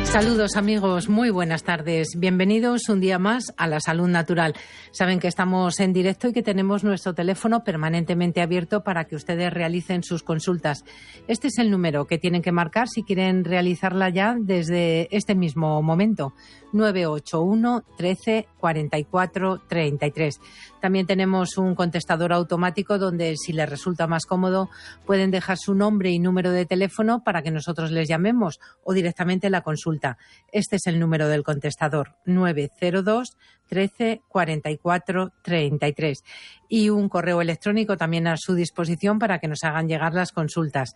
Saludos amigos, muy buenas tardes. Bienvenidos un día más a La Salud Natural. Saben que estamos en directo y que tenemos nuestro teléfono permanentemente abierto para que ustedes realicen sus consultas. Este es el número que tienen que marcar si quieren realizarla ya desde este mismo momento. 981 13 44 33. También tenemos un contestador automático donde, si les resulta más cómodo, pueden dejar su nombre y número de teléfono para que nosotros les llamemos o directamente la consulta. Este es el número del contestador, 902 13 44 33. Y un correo electrónico también a su disposición para que nos hagan llegar las consultas,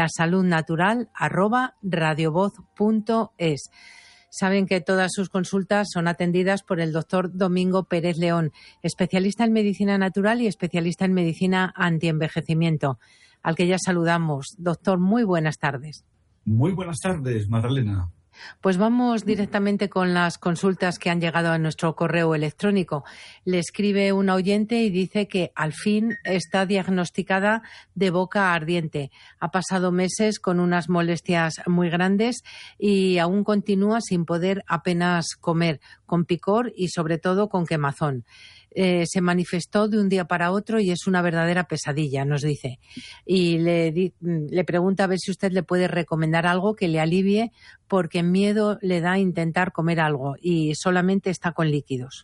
lasaludnatural@radiovoz.es. Saben que todas sus consultas son atendidas por el doctor Domingo Pérez León, especialista en medicina natural y especialista en medicina antienvejecimiento, al que ya saludamos. Doctor, muy buenas tardes. Muy buenas tardes, Magdalena. Pues vamos directamente con las consultas que han llegado a nuestro correo electrónico. Le escribe un oyente y dice que al fin está diagnosticada de boca ardiente. Ha pasado meses con unas molestias muy grandes y aún continúa sin poder apenas comer, con picor y sobre todo con quemazón. Se manifestó de un día para otro y es una verdadera pesadilla, nos dice. Y le pregunta a ver si usted le puede recomendar algo que le alivie, porque miedo le da a intentar comer algo y solamente está con líquidos.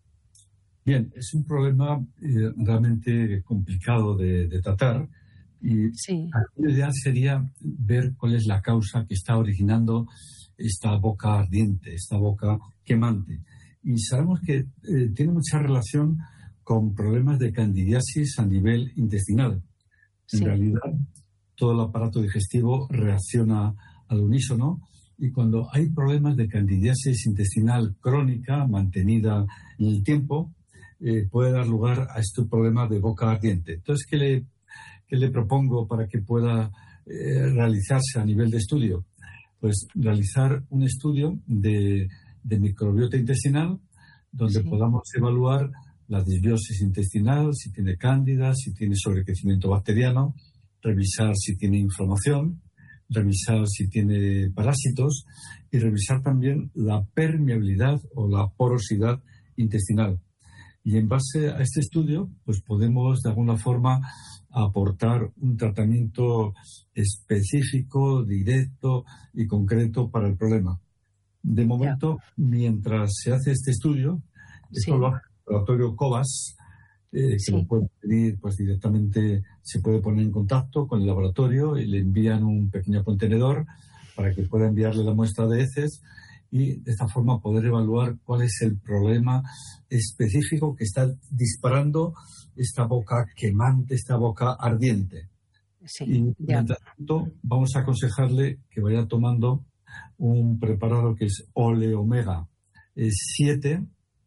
Bien, es un problema realmente complicado de tratar y sí. Lo ideal sería ver cuál es la causa que está originando esta boca ardiente, esta boca quemante. Y sabemos que tiene mucha relación con problemas de candidiasis a nivel intestinal. En realidad, todo el aparato digestivo reacciona al unísono y cuando hay problemas de candidiasis intestinal crónica, mantenida en el tiempo, puede dar lugar a este problema de boca ardiente. Entonces, ¿qué le propongo para que pueda realizarse a nivel de estudio? Pues realizar un estudio de microbiota intestinal, donde podamos evaluar la disbiosis intestinal, si tiene cándida, si tiene sobrecrecimiento bacteriano, revisar si tiene inflamación, revisar si tiene parásitos y revisar también la permeabilidad o la porosidad intestinal. Y en base a este estudio, pues podemos de alguna forma aportar un tratamiento específico, directo y concreto para el problema. De momento, mientras se hace este estudio, esto lo hace el laboratorio Cobas, que lo puede pedir pues directamente, se puede poner en contacto con el laboratorio y le envían un pequeño contenedor para que pueda enviarle la muestra de heces y de esta forma poder evaluar cuál es el problema específico que está disparando esta boca quemante, esta boca ardiente. Y mientras tanto, vamos a aconsejarle que vaya tomando un preparado que es Oleomega 7.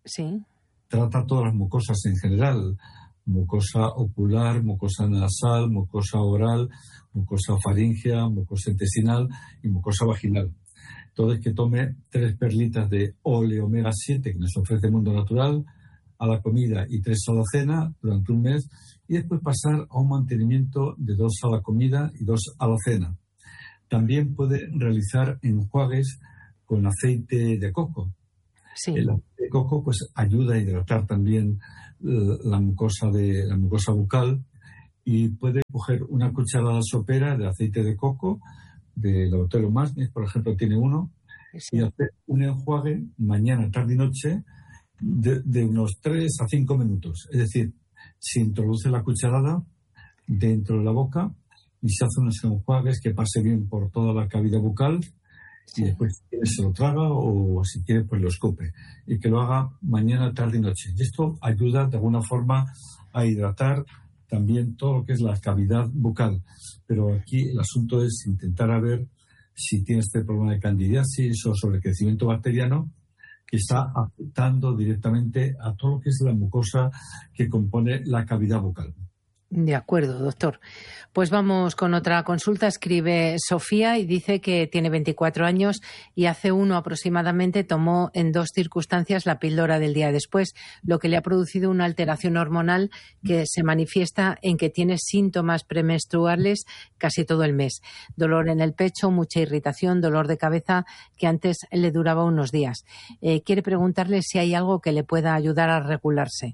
Trata todas las mucosas en general: mucosa ocular, mucosa nasal, mucosa oral, mucosa faríngea, mucosa intestinal y mucosa vaginal. Entonces, que tome 3 perlitas de Oleomega 7 que nos ofrece Mundo Natural a la comida y 3 a la cena durante un mes, y después pasar a un mantenimiento de 2 a la comida y 2 a la cena. También puede realizar enjuagues con aceite de coco. El aceite de coco pues ayuda a hidratar también la mucosa bucal, y puede coger una cucharada sopera de aceite de coco del laboratorio Masnes, por ejemplo, tiene uno, y hacer un enjuague mañana, tarde y noche de unos 3 a 5 minutos. Es decir, se introduce la cucharada dentro de la boca y se hace unos enjuagues que pase bien por toda la cavidad bucal y después si quiere se lo traga o si quiere pues lo escupe, y que lo haga mañana, tarde y noche. Y esto ayuda de alguna forma a hidratar también todo lo que es la cavidad bucal. Pero aquí el asunto es intentar a ver si tiene este problema de candidiasis o sobrecrecimiento bacteriano que está afectando directamente a todo lo que es la mucosa que compone la cavidad bucal. De acuerdo, doctor. Pues vamos con otra consulta. Escribe Sofía y dice que tiene 24 años y hace uno aproximadamente tomó en 2 circunstancias la píldora del día después, lo que le ha producido una alteración hormonal que se manifiesta en que tiene síntomas premenstruales casi todo el mes. Dolor en el pecho, mucha irritación, dolor de cabeza que antes le duraba unos días. Quiere preguntarle si hay algo que le pueda ayudar a regularse.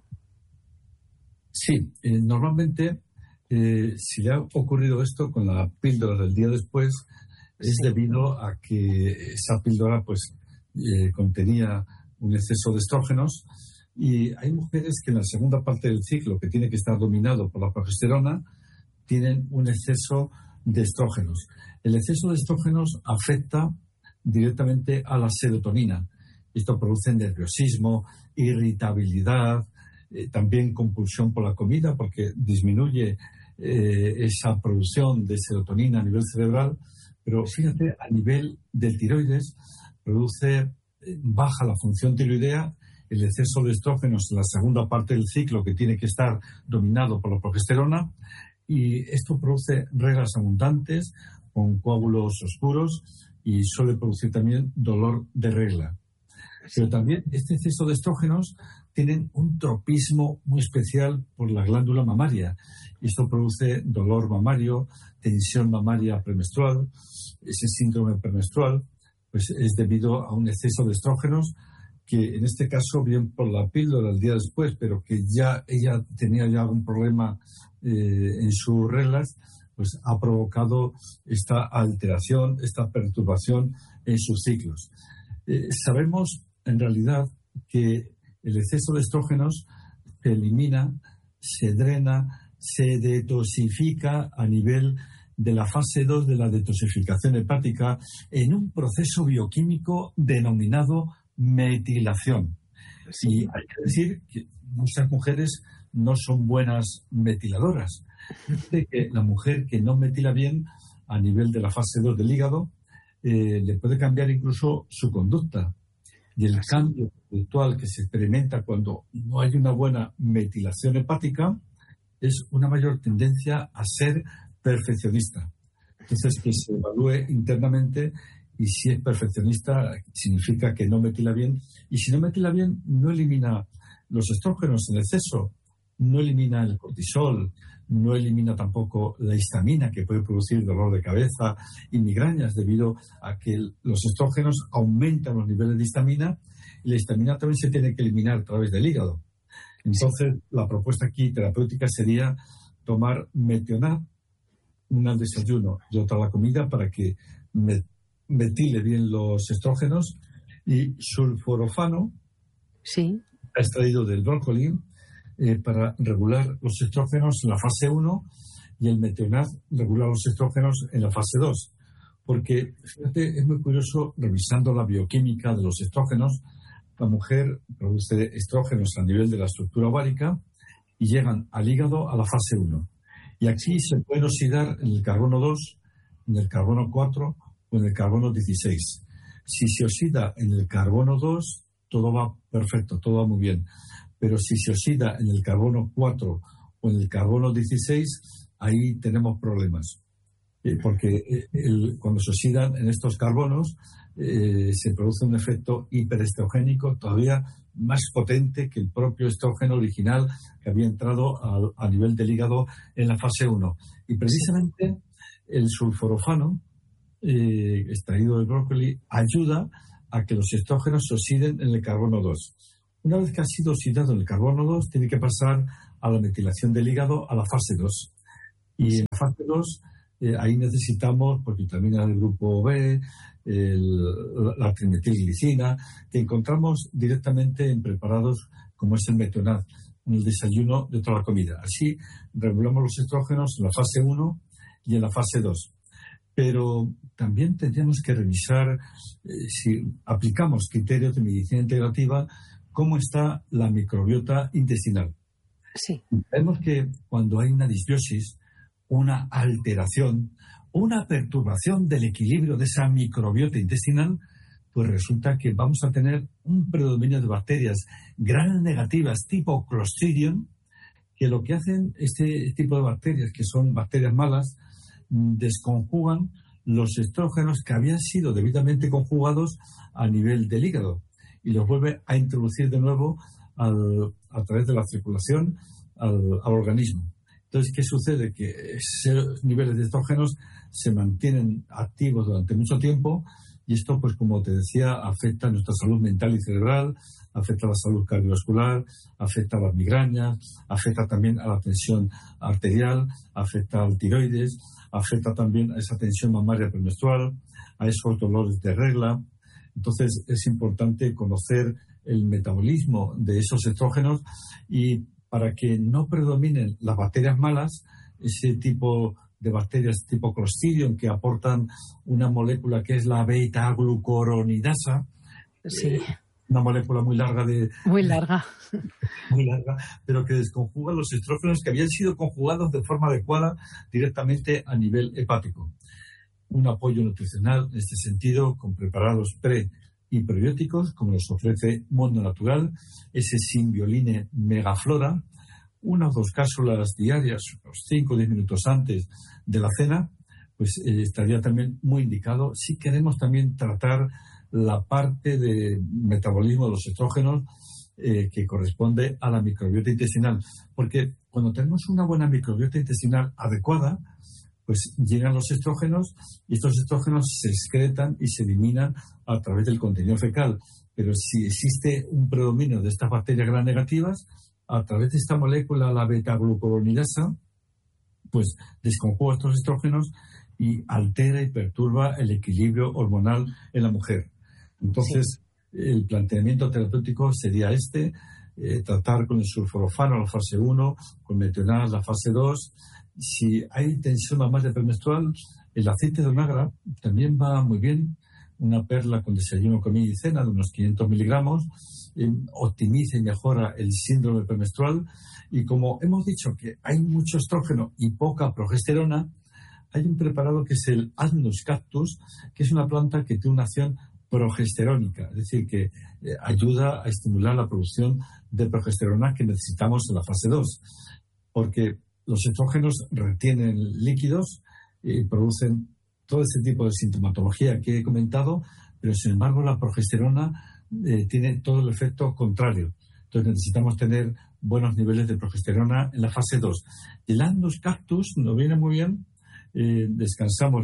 Sí, normalmente si le ha ocurrido esto con la píldora del día después es debido a que esa píldora contenía un exceso de estrógenos, y hay mujeres que en la segunda parte del ciclo, que tiene que estar dominado por la progesterona, tienen un exceso de estrógenos. El exceso de estrógenos afecta directamente a la serotonina. Esto produce nerviosismo, irritabilidad, también compulsión por la comida, porque disminuye esa producción de serotonina a nivel cerebral, pero fíjate, a nivel del tiroides baja la función tiroidea, el exceso de estrógenos en la segunda parte del ciclo, que tiene que estar dominado por la progesterona, y esto produce reglas abundantes con coágulos oscuros y suele producir también dolor de regla. Pero también este exceso de estrógenos tienen un tropismo muy especial por la glándula mamaria. Esto produce dolor mamario, tensión mamaria premenstrual. Ese síndrome premenstrual pues es debido a un exceso de estrógenos que en este caso, bien por la píldora el día después, pero que ya ella tenía ya algún problema en sus reglas, pues ha provocado esta alteración, esta perturbación en sus ciclos. Sabemos en realidad que el exceso de estrógenos se elimina, se drena, se detoxifica a nivel de la fase 2 de la detoxificación hepática en un proceso bioquímico denominado metilación. Sí. Y hay que decir que muchas mujeres no son buenas metiladoras. Fíjate que la mujer que no metila bien a nivel de la fase 2 del hígado le puede cambiar incluso su conducta. Y el cambio conductual que se experimenta cuando no hay una buena metilación hepática es una mayor tendencia a ser perfeccionista. Entonces, que se evalúe internamente, y si es perfeccionista significa que no metila bien, y si no metila bien no elimina los estrógenos en exceso, no elimina el cortisol, no elimina tampoco la histamina, que puede producir dolor de cabeza y migrañas debido a que los estrógenos aumentan los niveles de histamina, y la histamina también se tiene que eliminar a través del hígado. Entonces, la propuesta aquí terapéutica sería tomar Metionat, una al desayuno y otra a la comida, para que metile bien los estrógenos, y sulforafano, extraído del brócoli, para regular los estrógenos en la fase 1, y el Metionat regular los estrógenos en la fase 2. Porque, fíjate, es muy curioso, revisando la bioquímica de los estrógenos, la mujer produce estrógenos a nivel de la estructura ovárica y llegan al hígado a la fase 1. Y aquí se pueden oxidar en el carbono 2, en el carbono 4 o en el carbono 16. Si se oxida en el carbono 2, todo va perfecto, todo va muy bien. Pero si se oxida en el carbono 4 o en el carbono 16, ahí tenemos problemas. Porque cuando se oxidan en estos carbonos, se produce un efecto hiperestrogénico todavía más potente que el propio estrógeno original que había entrado a nivel del hígado en la fase 1. Y precisamente el sulforafano, extraído del brócoli, ayuda a que los estrógenos se oxiden en el carbono 2. Una vez que ha sido oxidado en el carbono 2, tiene que pasar a la metilación del hígado a la fase 2. Y en la fase 2, ahí necesitamos vitamina del grupo B, la trimetilglicina, que encontramos directamente en preparados como es el Metionat, en el desayuno de toda la comida. Así regulamos los estrógenos en la fase 1 y en la fase 2. Pero también tendríamos que revisar, si aplicamos criterios de medicina integrativa, cómo está la microbiota intestinal. Sí. Vemos que cuando hay una disbiosis, una alteración, una perturbación del equilibrio de esa microbiota intestinal, pues resulta que vamos a tener un predominio de bacterias gram negativas tipo Clostridium, que lo que hacen este tipo de bacterias, que son bacterias malas, desconjugan los estrógenos que habían sido debidamente conjugados a nivel del hígado y los vuelve a introducir de nuevo a través de la circulación al organismo. Entonces, ¿qué sucede? Que esos niveles de estrógenos se mantienen activos durante mucho tiempo y esto, pues como te decía, afecta a nuestra salud mental y cerebral, afecta a la salud cardiovascular, afecta a las migrañas, afecta también a la tensión arterial, afecta al tiroides, afecta también a esa tensión mamaria premenstrual, a esos dolores de regla. Entonces, es importante conocer el metabolismo de esos estrógenos y para que no predominen las bacterias malas, ese tipo de bacterias tipo Clostridium que aportan una molécula que es la beta-glucuronidasa, sí. Una molécula muy larga, muy larga, pero que desconjuga los estrógenos que habían sido conjugados de forma adecuada directamente a nivel hepático. Un apoyo nutricional en este sentido con preparados pre y prebióticos, como los ofrece Mundo Natural, ese Symbioline Megaflora, 1 o 2 cápsulas diarias, 5 o 10 minutos antes de la cena, pues estaría también muy indicado si queremos también tratar la parte de metabolismo de los estrógenos que corresponde a la microbiota intestinal. Porque cuando tenemos una buena microbiota intestinal adecuada, pues llegan los estrógenos y estos estrógenos se excretan y se eliminan a través del contenido fecal. Pero si existe un predominio de estas bacterias gram negativas, a través de esta molécula, la beta-glucuronidasa, pues desconjuga estos estrógenos y altera y perturba el equilibrio hormonal en la mujer. Entonces, el planteamiento terapéutico sería tratar con el sulforafano la fase 1, con metional la fase 2. Si hay tensión mamaria premenstrual, el aceite de onagra también va muy bien. Una perla con desayuno, comida y cena de unos 500 miligramos optimiza y mejora el síndrome premenstrual. Y como hemos dicho que hay mucho estrógeno y poca progesterona, hay un preparado que es el Agnus cactus, que es una planta que tiene una acción progesterónica, es decir, que ayuda a estimular la producción de progesterona que necesitamos en la fase 2, porque los estrógenos retienen líquidos y producen todo ese tipo de sintomatología que he comentado, pero sin embargo la progesterona tiene todo el efecto contrario. Entonces necesitamos tener buenos niveles de progesterona en la fase 2. El Agnus cactus nos viene muy bien, descansamos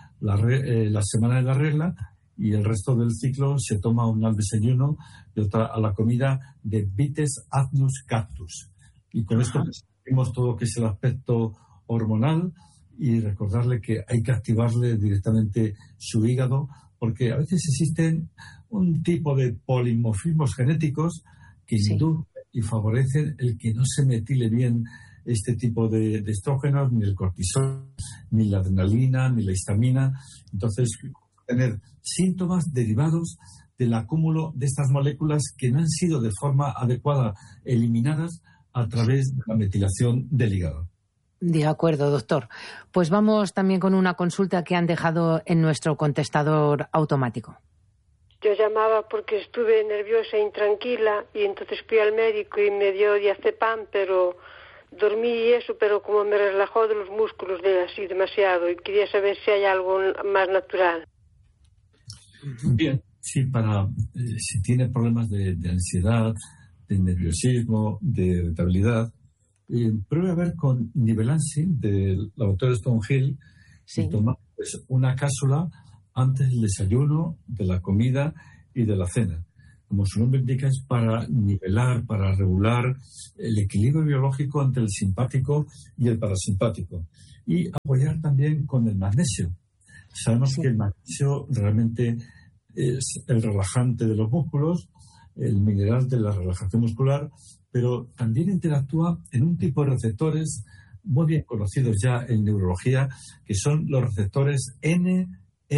la semana de la regla y el resto del ciclo se toma una al desayuno y otra a la comida de Vites Agnus cactus. Y con esto vemos todo lo que es el aspecto hormonal y recordarle que hay que activarle directamente su hígado, porque a veces existen un tipo de polimorfismos genéticos que inducen y favorecen el que no se metile bien este tipo de estrógenos, ni el cortisol, ni la adrenalina, ni la histamina. Entonces, tener síntomas derivados del acúmulo de estas moléculas que no han sido de forma adecuada eliminadas a través de la metilación del hígado. De acuerdo, doctor. Pues vamos también con una consulta que han dejado en nuestro contestador automático. Yo llamaba porque estuve nerviosa e intranquila y entonces fui al médico y me dio diazepam, pero dormí y eso, pero como me relajó de los músculos así demasiado y quería saber si hay algo más natural. Bien, sí, si tiene problemas de ansiedad, de nerviosismo, de irritabilidad, pruebe a ver con Nivelansi del laboratorio Stonehill y tomar una cápsula antes del desayuno, de la comida y de la cena. Como su nombre indica, es para nivelar, para regular el equilibrio biológico entre el simpático y el parasimpático. Y apoyar también con el magnesio. Sabemos que el magnesio realmente es el relajante de los músculos, el mineral de la relajación muscular, pero también interactúa en un tipo de receptores muy bien conocidos ya en neurología, que son los receptores NMDA.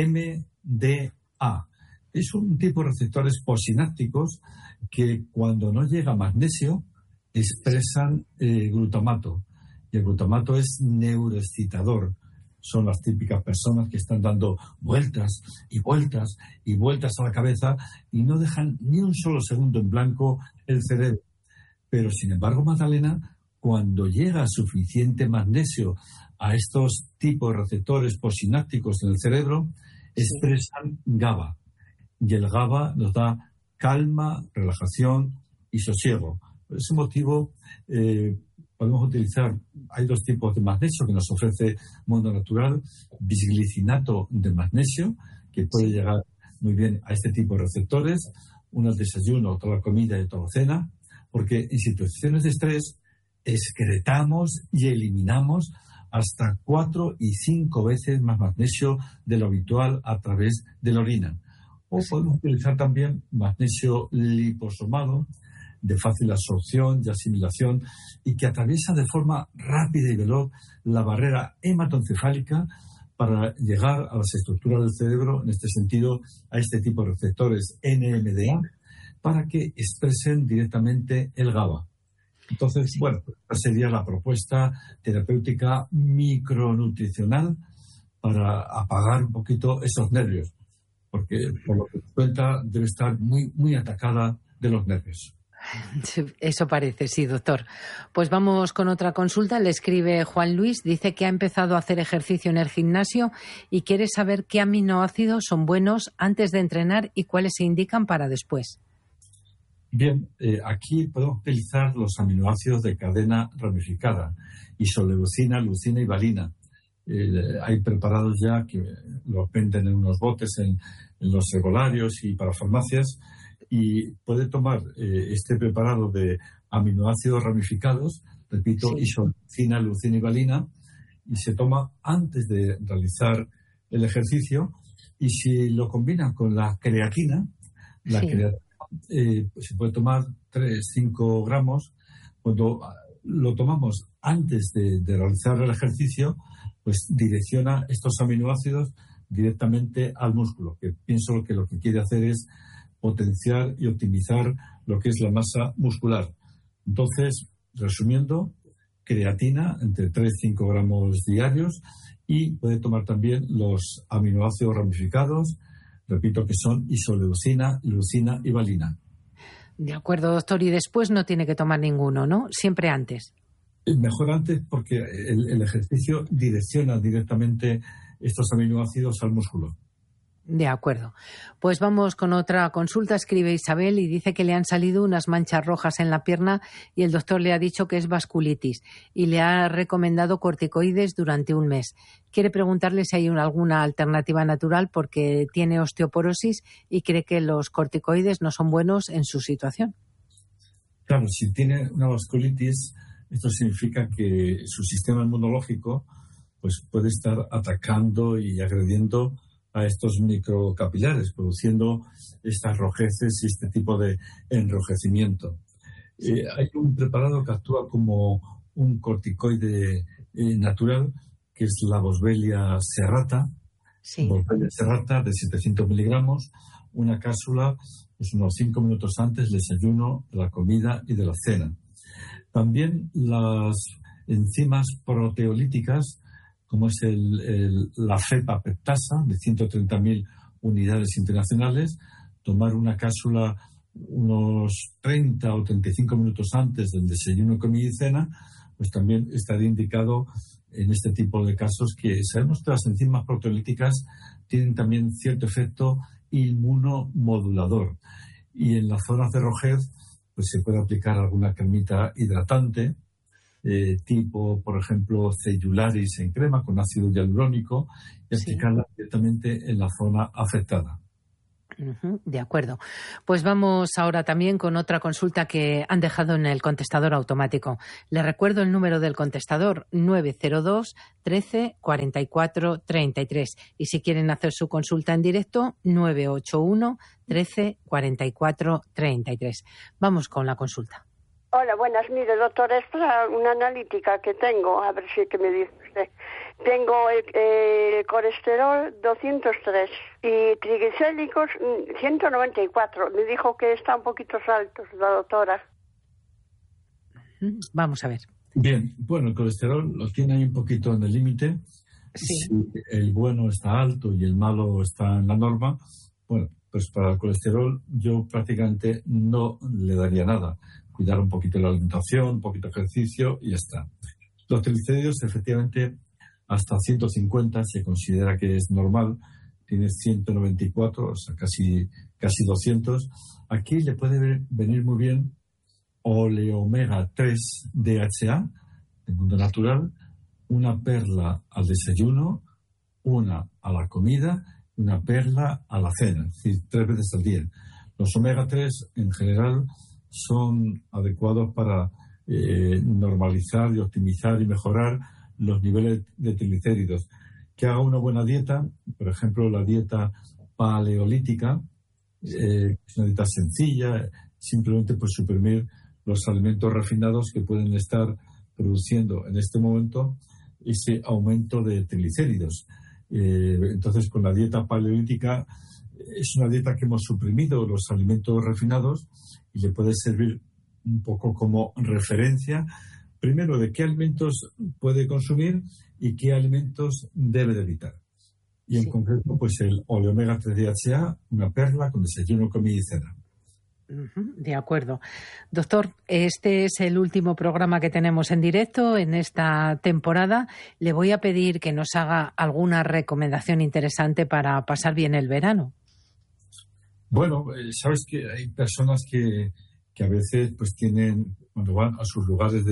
Es un tipo de receptores posinápticos que cuando no llega magnesio expresan glutamato. Y el glutamato es neuroexcitador. Son las típicas personas que están dando vueltas y vueltas y vueltas a la cabeza y no dejan ni un solo segundo en blanco el cerebro. Pero, sin embargo, Magdalena, cuando llega suficiente magnesio a estos tipos de receptores posinápticos en el cerebro, expresan GABA. Y el GABA nos da calma, relajación y sosiego. Por ese motivo, podemos utilizar, hay 2 tipos de magnesio que nos ofrece Mundo Natural: bisglicinato de magnesio, que puede llegar muy bien a este tipo de receptores, uno al desayuno, otro a la comida y otro a la cena, porque en situaciones de estrés excretamos y eliminamos hasta 4 y 5 veces más magnesio de lo habitual a través de la orina. O podemos utilizar también magnesio liposomado, de fácil absorción y asimilación, y que atraviesa de forma rápida y veloz la barrera hematoencefálica para llegar a las estructuras del cerebro, en este sentido a este tipo de receptores NMDA, para que expresen directamente el GABA. Entonces, bueno, esta sería la propuesta terapéutica micronutricional para apagar un poquito esos nervios, porque por lo que cuenta debe estar muy, muy atacada de los nervios. Eso parece, sí, doctor. Pues vamos con otra consulta. Le escribe Juan Luis, dice que ha empezado a hacer ejercicio en el gimnasio y quiere saber qué aminoácidos son buenos antes de entrenar y cuáles se indican para después. Bien, aquí podemos utilizar los aminoácidos de cadena ramificada: isoleucina, leucina y valina. Hay preparados ya que los venden en unos botes en los herbolarios y para farmacias, y puede tomar este preparado de aminoácidos ramificados, repito, isoleucina, leucina y valina, y se toma antes de realizar el ejercicio. Y si lo combina con la creatina, creatina se puede tomar 3-5 gramos. Cuando lo tomamos antes de realizar el ejercicio, pues direcciona estos aminoácidos directamente al músculo, que pienso que lo que quiere hacer es potenciar y optimizar lo que es la masa muscular. Entonces, resumiendo, creatina entre 3-5 gramos diarios, y puede tomar también los aminoácidos ramificados, repito que son isoleucina, leucina y valina. De acuerdo, doctor. Y después no tiene que tomar ninguno, ¿no? Siempre antes. Mejor antes, porque el ejercicio direcciona directamente estos aminoácidos al músculo. De acuerdo. Pues vamos con otra consulta. Escribe Isabel y dice que le han salido unas manchas rojas en la pierna y el doctor le ha dicho que es vasculitis y le ha recomendado corticoides durante un mes. Quiere preguntarle si hay alguna alternativa natural porque tiene osteoporosis y cree que los corticoides no son buenos en su situación. Claro, si tiene una vasculitis, esto significa que su sistema inmunológico pues puede estar atacando y agrediendo a estos microcapilares, produciendo estas rojeces y este tipo de enrojecimiento. Hay un preparado que actúa como un corticoide natural, que es la Boswellia serrata, Boswellia serrata de 700 miligramos, una cápsula pues unos 5 minutos antes del desayuno, de la comida y de la cena. También las enzimas proteolíticas, como es la FEPA-peptasa de 130.000 unidades internacionales, tomar una cápsula unos 30 o 35 minutos antes del desayuno, comida y cena, pues también estaría indicado en este tipo de casos, que sabemos que las enzimas proteolíticas tienen también cierto efecto inmunomodulador. Y en las zonas de rojez pues se puede aplicar alguna cremita hidratante, tipo, por ejemplo, Cellularis en crema con ácido hialurónico, y aplicarla directamente en la zona afectada. De acuerdo. Pues vamos ahora también con otra consulta que han dejado en el contestador automático. Le recuerdo el número del contestador: 902 13 44 33. Y si quieren hacer su consulta en directo, 981 13 44 33. Vamos con la consulta. Hola, buenas. Mire, doctora, es para una analítica que tengo, a ver si que me dice usted. Tengo el colesterol 203 y triglicéridos 194. Me dijo que está un poquito altos la doctora. Vamos a ver. Bien, bueno, el colesterol lo tiene ahí un poquito en el límite. Sí. Si el bueno está alto y el malo está en la norma, bueno, pues para el colesterol yo prácticamente no le daría nada. Cuidar un poquito la alimentación, un poquito de ejercicio y ya está. Los triglicéridos, efectivamente, hasta 150 se considera que es normal. Tienes 194, o sea, casi 200. Aquí le puede venir muy bien oleomega 3 DHA, de mundo natural, una perla al desayuno, una a la comida y una perla a la cena, es decir, 3 veces al día. Los omega 3 en general son adecuados para normalizar y optimizar y mejorar los niveles de triglicéridos. Que haga una buena dieta, por ejemplo, la dieta paleolítica, es una dieta sencilla, simplemente pues suprimir los alimentos refinados que pueden estar produciendo en este momento ese aumento de triglicéridos. Entonces, con la dieta paleolítica es una dieta que hemos suprimido los alimentos refinados y le puede servir un poco como referencia, primero, de qué alimentos puede consumir y qué alimentos debe de evitar. Y en concreto, pues el oleomega 3 DHA, una perla con desayuno, comida y cena. De acuerdo. Doctor, este es el último programa que tenemos en directo en esta temporada. Le voy a pedir que nos haga alguna recomendación interesante para pasar bien el verano. Bueno, sabes que hay personas que a veces pues tienen, cuando van a sus lugares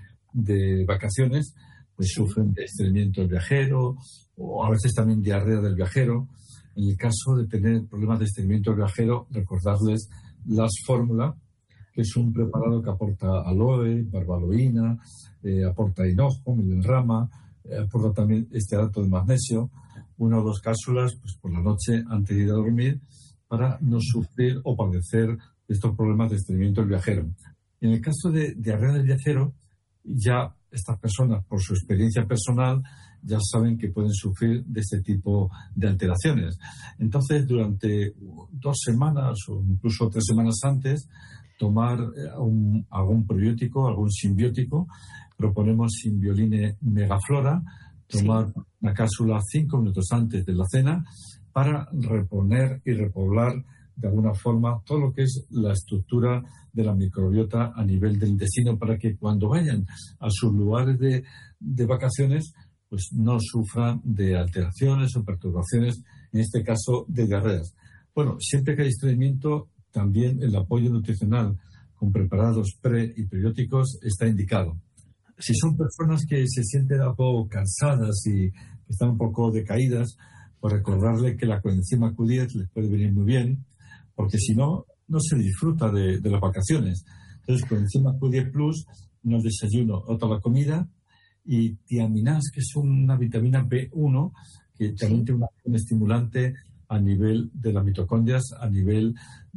de vacaciones, pues sufren de estreñimiento del viajero o a veces también diarrea del viajero. En el caso de tener problemas de estreñimiento del viajero, recordarles las fórmula, que es un preparado que aporta aloe, barbaloína, aporta hinojo, melenrama, aporta también estearato de magnesio, 1 o 2 cápsulas pues por la noche antes de ir a dormir para no sufrir o padecer estos problemas de estreñimiento del viajero. En el caso de diarrea del viajero, ya estas personas, por su experiencia personal, ya saben que pueden sufrir de este tipo de alteraciones. Entonces, durante 2 semanas o incluso 3 semanas antes, tomar algún probiótico, algún simbiótico. Proponemos Simbioline Megaflora, tomar una cápsula 5 minutos antes de la cena para reponer y repoblar de alguna forma todo lo que es la estructura de la microbiota a nivel del intestino, para que cuando vayan a sus lugares de vacaciones pues no sufran de alteraciones o perturbaciones, en este caso de diarreas. Bueno, siempre que hay estreñimiento, también el apoyo nutricional con preparados pre y prebióticos está indicado. Si son personas que se sienten un poco cansadas y están un poco decaídas, pues recordarle que la coenzima Q10 les puede venir muy bien, porque si no, no se disfruta de las vacaciones. Entonces, coenzima Q10 Plus, uno al desayuno, otro a la comida, y tiaminas, que es una vitamina B1, que también tiene una acción estimulante a nivel de las mitocondrias, a nivel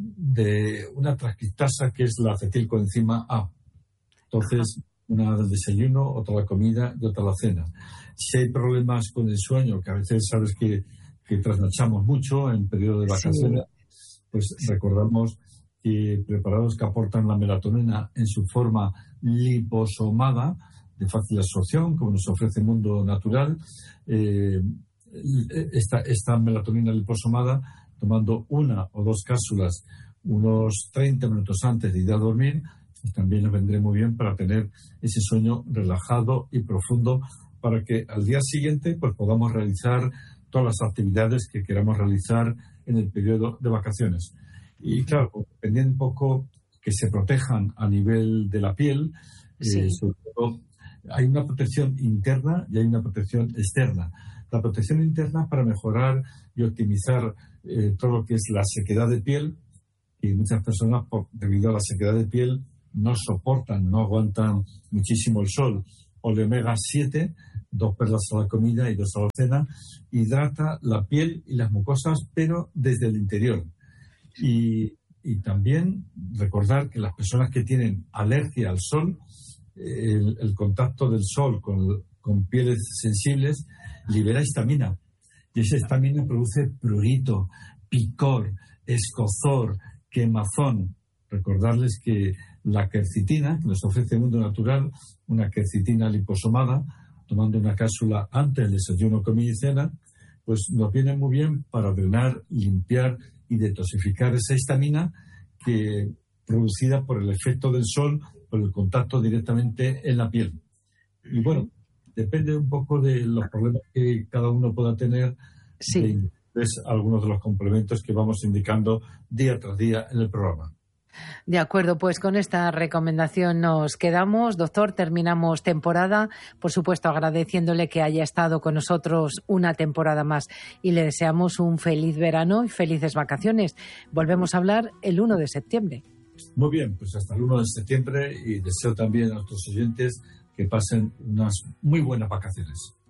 de una transcriptasa que es la acetilcoenzima A. Entonces, una al desayuno, otra a la comida y otra a la cena. Si hay problemas con el sueño, que a veces sabes que trasnochamos mucho en periodo de vacaciones, pues recordamos que preparados que aportan la melatonina en su forma liposomada, de fácil absorción, como nos ofrece el mundo natural, esta melatonina liposomada, tomando 1 o 2 cápsulas unos 30 minutos antes de ir a dormir, pues también nos vendrá muy bien para tener ese sueño relajado y profundo, para que al día siguiente pues podamos realizar todas las actividades que queramos realizar en el periodo de vacaciones. Y claro, dependiendo un poco que se protejan a nivel de la piel, sobre todo hay una protección interna y hay una protección externa. La protección interna para mejorar y optimizar todo lo que es la sequedad de piel, y muchas personas, debido a la sequedad de piel, no soportan, no aguantan muchísimo el sol. Oleomega 7, 2 perlas a la comida y 2 a la cena, hidrata la piel y las mucosas, pero desde el interior. Y también recordar que las personas que tienen alergia al sol, el contacto del sol con pieles sensibles libera histamina, y esa histamina produce prurito, picor, escozor, quemazón. Recordarles que la quercitina, que nos ofrece el mundo natural, una quercitina liposomada, tomando una cápsula antes del desayuno, comida y cena, pues nos viene muy bien para drenar, limpiar y detoxificar esa histamina que producida por el efecto del sol, por el contacto directamente en la piel. Y bueno, depende un poco de los problemas que cada uno pueda tener. Sí. Es algunos de los complementos que vamos indicando día tras día en el programa. De acuerdo, pues con esta recomendación nos quedamos. Doctor, terminamos temporada. Por supuesto, agradeciéndole que haya estado con nosotros una temporada más y le deseamos un feliz verano y felices vacaciones. Volvemos a hablar el 1 de septiembre. Muy bien, pues hasta el 1 de septiembre y deseo también a nuestros oyentes que pasen unas muy buenas vacaciones.